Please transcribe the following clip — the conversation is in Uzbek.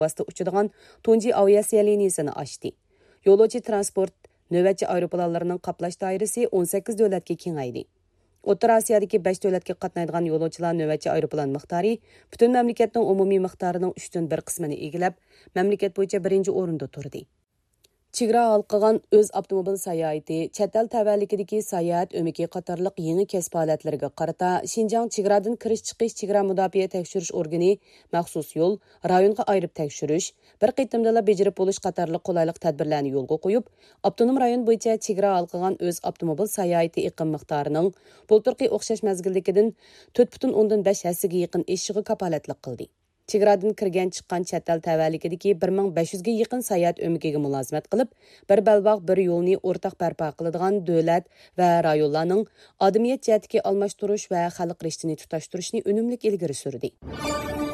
vasıta uçadigan tunji aviasiya liniyasini açdı. Yo'lovchi transport navbatchi aeroplanlarning qaplash doirasi 18 davlatga kengaydi. O'rta Osiyodagi 5 davlatga qatnaydigan yo'lovchilar navbatchi aeroplan miqdori butun mamlakatning umumiy miqdorining 3dan 1 qismini egallab, mamlakat bo'yicha birinchi o'rinda turdi. Chegara halqıgan öz avtomobil sayohati, chet el tavallikidagi sayohat o'miki qatorliq yangi kasb faoliyatlariga qarata Xinjiang chegaradan kirish-chiqish chegara mudofaa tekshirish organi maxsus yo'l, rayonga ayirib tekshirish, bir qitimdala bejarib bo'lish qatorliq qulaylik tadbirlarni yo'lga qo'yib, avtonom rayon bo'yicha chegara halqıgan öz avtomobil sayohati iqim miqdorining bulturqi o'xshash mazgildagidan 4,5 hassiga yaqin eshiga kapolatlik qildi. Chegaradan kirgan chiqqan chet el tavallikidagi 1500 ga yaqin sayohat o'mikiga mulozimat qilib, bir balbaq bir yo'lni o'rtaq barpo qiladigan davlat va rayonlarning odamiyat jihatdagi almashtirish va xalq rishtini tutashtirishni unumli ilgari surdi.